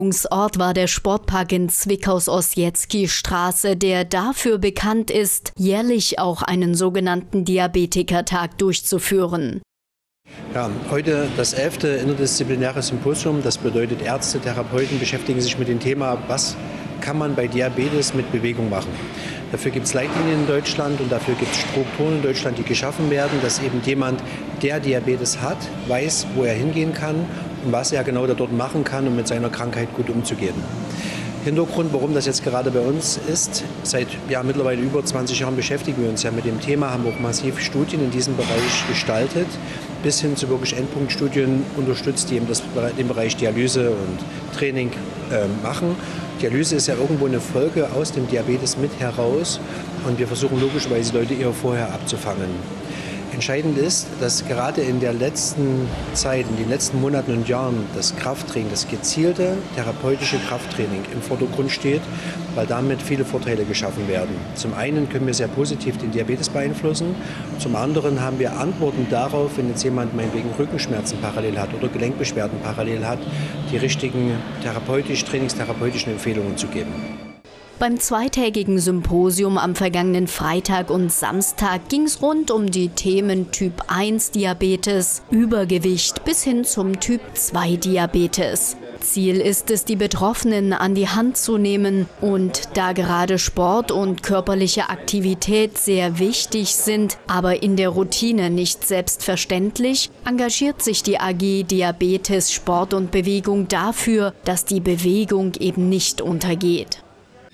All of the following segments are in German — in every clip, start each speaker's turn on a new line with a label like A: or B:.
A: Ort war der Sportpark in Zwickaus Ossietzky-Straße, der dafür bekannt ist, jährlich auch einen sogenannten Diabetikertag durchzuführen.
B: Ja, heute das 11. interdisziplinäre Symposium. Das bedeutet, Ärzte, Therapeuten beschäftigen sich mit dem Thema, was kann man bei Diabetes mit Bewegung machen. Dafür gibt es Leitlinien in Deutschland und dafür gibt es Strukturen in Deutschland, die geschaffen werden, dass eben jemand, der Diabetes hat, weiß, wo er hingehen kann und was er genau da dort machen kann, um mit seiner Krankheit gut umzugehen. Hintergrund, warum das jetzt gerade bei uns ist, seit mittlerweile über 20 Jahren beschäftigen wir uns ja mit dem Thema, haben auch massiv Studien in diesem Bereich gestaltet, bis hin zu wirklich Endpunktstudien unterstützt, die eben den Bereich Dialyse und Training machen. Dialyse ist ja irgendwo eine Folge aus dem Diabetes mit heraus und wir versuchen logischerweise Leute eher vorher abzufangen. Entscheidend ist, dass gerade in der letzten Zeit, in den letzten Monaten und Jahren das Krafttraining, das gezielte therapeutische Krafttraining im Vordergrund steht, weil damit viele Vorteile geschaffen werden. Zum einen können wir sehr positiv den Diabetes beeinflussen, zum anderen haben wir Antworten darauf, wenn jetzt jemand meinetwegen Rückenschmerzen parallel hat oder Gelenkbeschwerden parallel hat, die richtigen trainingstherapeutischen Empfehlungen zu geben.
A: Beim zweitägigen Symposium am vergangenen Freitag und Samstag ging es rund um die Themen Typ 1 Diabetes, Übergewicht bis hin zum Typ 2 Diabetes. Ziel ist es, die Betroffenen an die Hand zu nehmen. Und da gerade Sport und körperliche Aktivität sehr wichtig sind, aber in der Routine nicht selbstverständlich, engagiert sich die AG Diabetes, Sport und Bewegung dafür, dass die Bewegung eben nicht untergeht.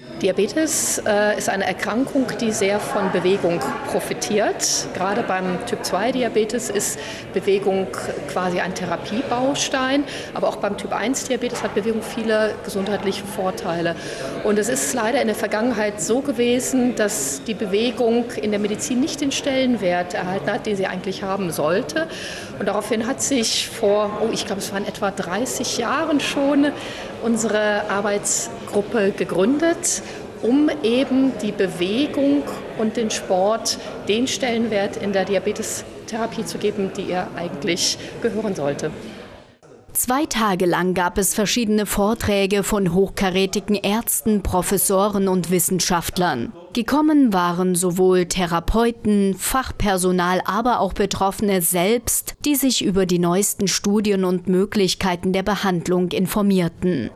C: Diabetes ist eine Erkrankung, die sehr von Bewegung profitiert. Gerade beim Typ-2-Diabetes ist Bewegung quasi ein Therapiebaustein. Aber auch beim Typ-1-Diabetes hat Bewegung viele gesundheitliche Vorteile. Und es ist leider in der Vergangenheit so gewesen, dass die Bewegung in der Medizin nicht den Stellenwert erhalten hat, den sie eigentlich haben sollte. Und daraufhin hat sich vor, ich glaube, es waren etwa 30 Jahren schon, unsere Arbeitsgruppe gegründet, um eben die Bewegung und den Sport den Stellenwert in der Diabetestherapie zu geben, die er eigentlich gehören sollte.
A: 2 Tage lang gab es verschiedene Vorträge von hochkarätigen Ärzten, Professoren und Wissenschaftlern. Gekommen waren sowohl Therapeuten, Fachpersonal, aber auch Betroffene selbst, die sich über die neuesten Studien und Möglichkeiten der Behandlung informierten.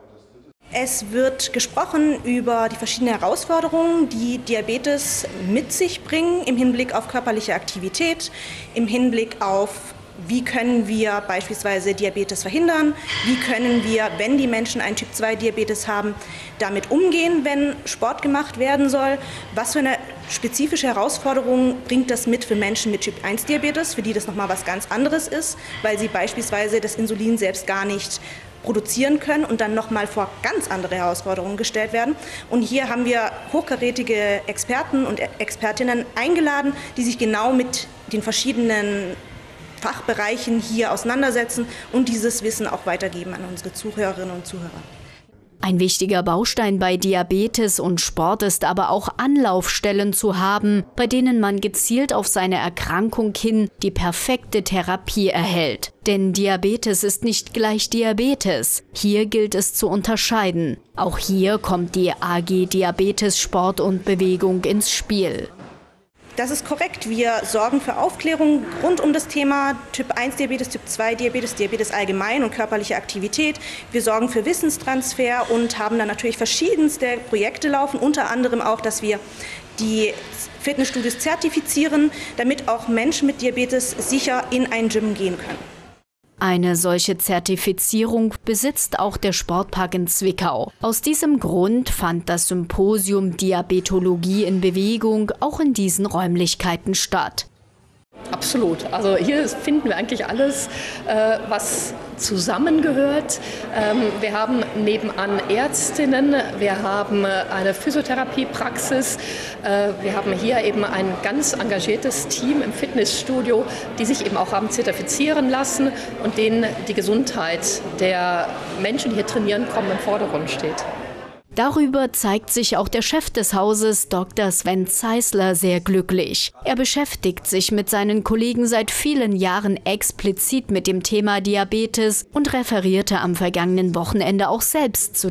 D: Es wird gesprochen über die verschiedenen Herausforderungen, die Diabetes mit sich bringen im Hinblick auf körperliche Aktivität, im Hinblick auf wie können wir beispielsweise Diabetes verhindern, wie können wir, wenn die Menschen einen Typ-2-Diabetes haben, damit umgehen, wenn Sport gemacht werden soll, was für eine spezifische Herausforderung bringt das mit für Menschen mit Typ-1-Diabetes, für die das nochmal was ganz anderes ist, weil sie beispielsweise das Insulin selbst gar nicht produzieren können und dann nochmal vor ganz andere Herausforderungen gestellt werden. Und hier haben wir hochkarätige Experten und Expertinnen eingeladen, die sich genau mit den verschiedenen Fachbereichen hier auseinandersetzen und dieses Wissen auch weitergeben an unsere Zuhörerinnen und Zuhörer.
A: Ein wichtiger Baustein bei Diabetes und Sport ist aber auch Anlaufstellen zu haben, bei denen man gezielt auf seine Erkrankung hin die perfekte Therapie erhält. Denn Diabetes ist nicht gleich Diabetes. Hier gilt es zu unterscheiden. Auch hier kommt die AG Diabetes, Sport und Bewegung ins Spiel.
D: Das ist korrekt. Wir sorgen für Aufklärung rund um das Thema Typ-1-Diabetes, Typ-2-Diabetes, Diabetes allgemein und körperliche Aktivität. Wir sorgen für Wissenstransfer und haben dann natürlich verschiedenste Projekte laufen, unter anderem auch, dass wir die Fitnessstudios zertifizieren, damit auch Menschen mit Diabetes sicher in ein Gym gehen können.
A: Eine solche Zertifizierung besitzt auch der Sportpark in Zwickau. Aus diesem Grund fand das Symposium Diabetologie in Bewegung auch in diesen Räumlichkeiten statt.
C: Absolut. Also hier finden wir eigentlich alles, was zusammengehört. Wir haben nebenan Ärztinnen, wir haben eine Physiotherapiepraxis, wir haben hier eben ein ganz engagiertes Team im Fitnessstudio, die sich eben auch haben zertifizieren lassen und denen die Gesundheit der Menschen, die hier trainieren kommen, im Vordergrund steht.
A: Darüber zeigt sich auch der Chef des Hauses, Dr. Sven Zeisler, sehr glücklich. Er beschäftigt sich mit seinen Kollegen seit vielen Jahren explizit mit dem Thema Diabetes und referierte am vergangenen Wochenende auch selbst zu